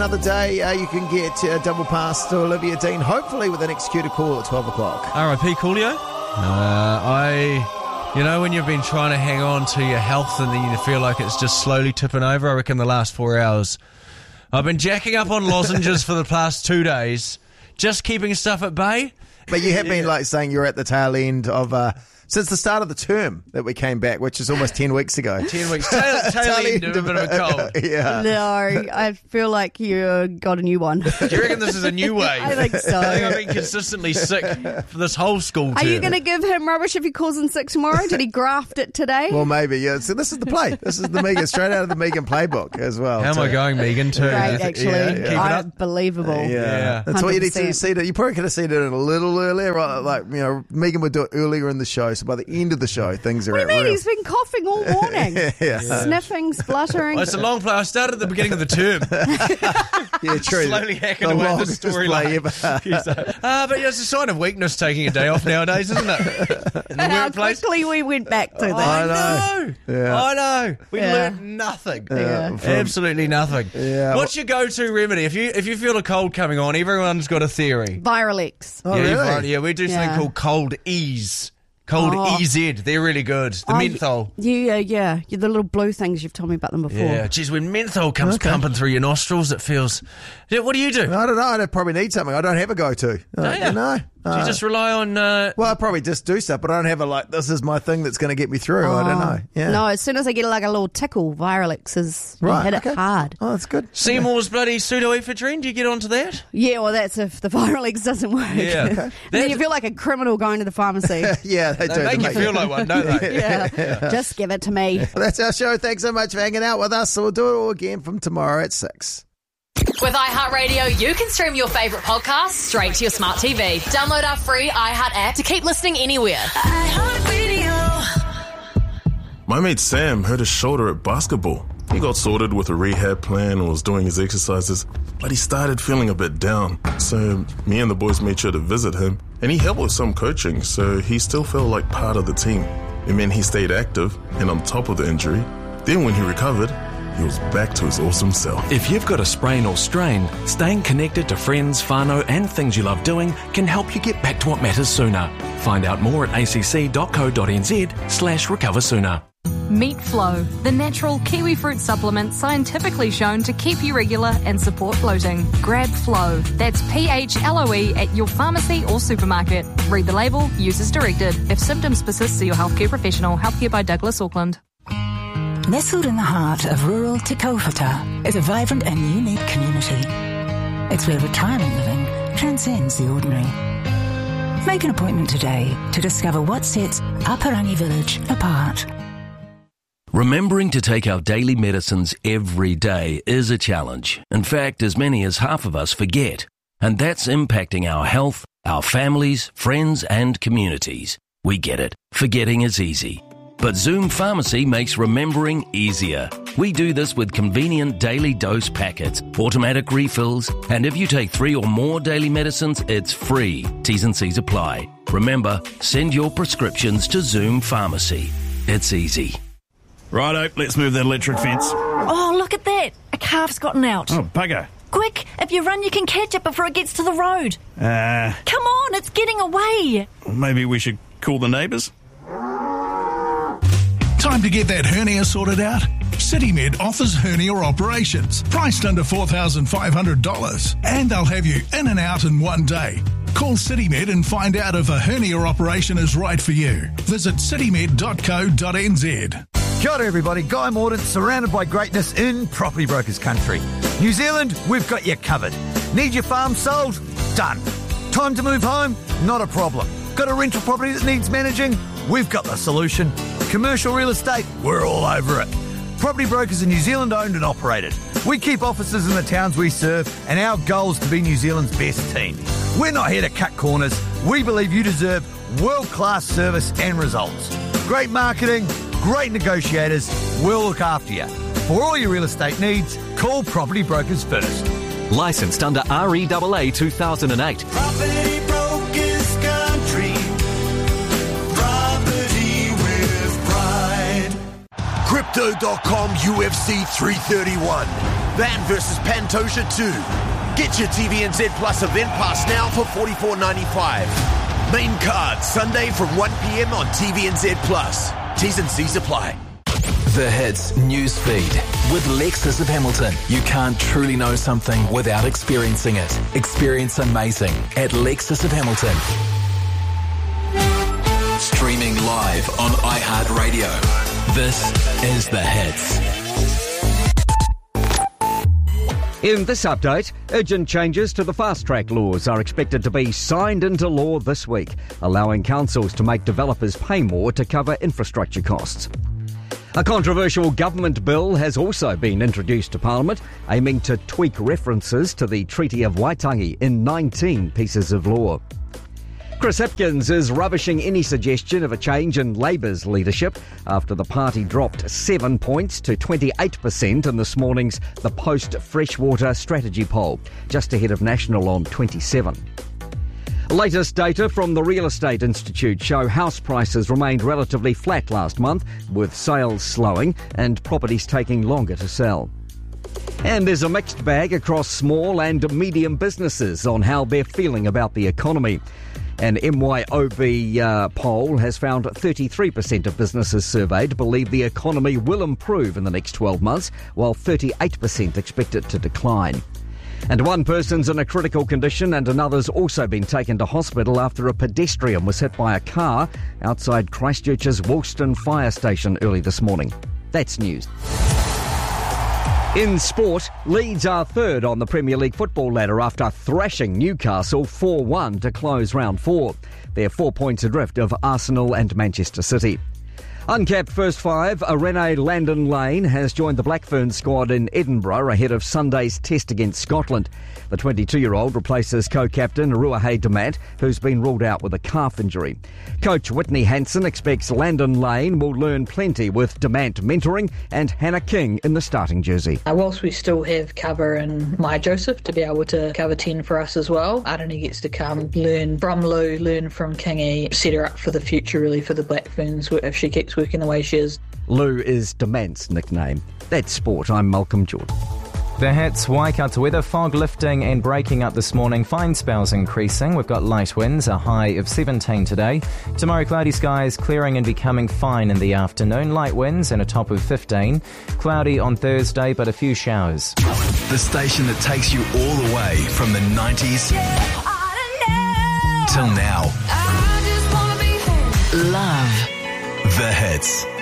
Another day, you can get a double pass to Olivia Dean, hopefully with an executed call at 12 o'clock. R.I.P. Coolio. You know, when you've been trying to hang on to your health and then you feel like it's just slowly tipping over, I reckon the last 4 hours, I've been jacking up on lozenges for the past 2 days, just keeping stuff at bay. But you have been saying you're at the tail end of... since the start of the term that we came back, which is almost 10 weeks ago. 10 weeks. Tail end of a bit of a cold. Yeah. No, I feel like you got a new one. Do you reckon this is a new wave? I think so. I think I've been consistently sick for this whole school term. Are you going to give him rubbish if he calls in sick tomorrow? Did he graft it today? Well, maybe, yeah. So this is the play. This is the Megan, straight out of the Megan playbook as well. How am I going, Megan, too? Great, actually. Keep it up. Unbelievable. Yeah. That's what you need to 100%. see. You probably could have seen it a little earlier, right? Like, you know, Megan would do it earlier in the show, so by the end of the show, things are What at do you mean? real. He's been coughing all morning. Yeah. Sniffing, spluttering. Well, it's a long play. I started at the beginning of the term. Yeah, true. Slowly hacking the away at the longest play storyline. ever. But yeah, it's a sign of weakness taking a day off nowadays, isn't it? In the And how workplace. quickly we went back to that. I know. Yeah. I know. We Yeah. learned nothing. Yeah. Absolutely nothing. Yeah. What's your go-to remedy? If you feel a cold coming on, everyone's got a theory. Viralex. Oh, yeah, really? right. Yeah, we do something Yeah. called Cold Ease. Cold EZ. They're really good. The menthol. Yeah. The little blue things, you've told me about them before. Yeah, geez, when menthol comes pumping through your nostrils, it feels... Yeah, what do you do? I don't know. I probably need something. I don't have a go-to. you? No. Do you just rely on... Well, I probably just do stuff, but I don't have this is my thing that's going to get me through. I don't know. Yeah. No, as soon as I get like a little tickle, Viralex is hit it hard. Oh, that's good. Seymour's bloody pseudoephedrine, do you get onto that? Yeah, well, that's if the Viralex doesn't work. Yeah. Okay. And then you feel like a criminal going to the pharmacy. Yeah, they do. They make you feel like one, don't they? Yeah. Just give it to me. That's our show. Thanks so much for hanging out with us. So we'll do it all again from tomorrow at 6. With iHeartRadio, you can stream your favourite podcasts straight to your smart TV. Download our free iHeart app to keep listening anywhere. My mate Sam hurt his shoulder at basketball. He got sorted with a rehab plan and was doing his exercises, but he started feeling a bit down. So me and the boys made sure to visit him, and he helped with some coaching, so he still felt like part of the team. It meant he stayed active and on top of the injury. Then when he recovered, he was back to his awesome self. If you've got a sprain or strain, staying connected to friends, whānau and things you love doing can help you get back to what matters sooner. Find out more at acc.co.nz/recover sooner. Meat Flow, the natural kiwi fruit supplement scientifically shown to keep you regular and support bloating. Grab Flow. That's PHLOE at your pharmacy or supermarket. Read the label, use as directed. If symptoms persist, see your healthcare professional. Healthcare by Douglas Auckland. Nestled in the heart of rural Te Kaupata is a vibrant and unique community. It's where retirement living transcends the ordinary. Make an appointment today to discover what sets Aparani Village apart. Remembering to take our daily medicines every day is a challenge. In fact, as many as half of us forget. And that's impacting our health, our families, friends and communities. We get it. Forgetting is easy. But Zoom Pharmacy makes remembering easier. We do this with convenient daily dose packets, automatic refills, and if you take 3 or more daily medicines, it's free. T's and C's apply. Remember, send your prescriptions to Zoom Pharmacy. It's easy. Righto, let's move that electric fence. Oh, look at that. A calf's gotten out. Oh, bugger. Quick, if you run, you can catch it before it gets to the road. Come on, it's getting away. Maybe we should call the neighbours? Time to get that hernia sorted out? CityMed offers hernia operations, priced under $4,500, and they'll have you in and out in one day. Call CityMed and find out if a hernia operation is right for you. Visit citymed.co.nz. Kia ora everybody, Guy Mordaunt, surrounded by greatness in Property Brokers country. New Zealand, we've got you covered. Need your farm sold? Done. Time to move home? Not a problem. Got a rental property that needs managing? We've got the solution. Commercial real estate? We're all over it. Property Brokers are New Zealand owned and operated. We keep offices in the towns we serve, and our goal is to be New Zealand's best team. We're not here to cut corners. We believe you deserve world-class service and results. Great marketing, great negotiators, we'll look after you. For all your real estate needs, call Property Brokers first. Licensed under REAA 2008. Property Brokers Country. Property with pride. Crypto.com UFC 331. Van vs Pantoja 2. Get your TVNZ Plus event pass now for $44.95. Main card, Sunday from 1pm on TVNZ Plus. T's and C's apply. The Hits news feed with Lexus of Hamilton. You can't truly know something without experiencing it. Experience amazing at Lexus of Hamilton. Streaming live on iHeartRadio. This is The Hits. In this update, urgent changes to the fast-track laws are expected to be signed into law this week, allowing councils to make developers pay more to cover infrastructure costs. A controversial government bill has also been introduced to Parliament, aiming to tweak references to the Treaty of Waitangi in 19 pieces of law. Chris Hipkins is rubbishing any suggestion of a change in Labour's leadership after the party dropped 7 points to 28% in this morning's The Post Freshwater Strategy poll, just ahead of National on 27. Latest data from the Real Estate Institute show house prices remained relatively flat last month, with sales slowing and properties taking longer to sell. And there's a mixed bag across small and medium businesses on how they're feeling about the economy. An MYOB poll has found 33% of businesses surveyed believe the economy will improve in the next 12 months, while 38% expect it to decline. And one person's in a critical condition and another's also been taken to hospital after a pedestrian was hit by a car outside Christchurch's Woolston Fire Station early this morning. That's news. In sport, Leeds are third on the Premier League football ladder after thrashing Newcastle 4-1 to close round 4. They're 4 points adrift of Arsenal and Manchester City. Uncapped first five, Arene Landon Lane has joined the Black Ferns squad in Edinburgh ahead of Sunday's test against Scotland. The 22-year-old replaces co-captain Ruahei Demat, who's been ruled out with a calf injury. Coach Whitney Hansen expects Landon Lane will learn plenty with Demat mentoring and Hannah King in the starting jersey. Whilst we still have cover in Maya Joseph to be able to cover 10 for us as well, Arani gets to come, learn from Lou, learn from Kingy, set her up for the future really for the Black Ferns if she keeps working the way she is. Lou is Demat's nickname. That's sport. I'm Malcolm Jordan. The Hits, Waikato weather, fog lifting and breaking up this morning, fine spells increasing. We've got light winds, a high of 17 today. Tomorrow, cloudy skies clearing and becoming fine in the afternoon. Light winds and a top of 15. Cloudy on Thursday, but a few showers. The station that takes you all the way from the 90s till now. Love The Hits.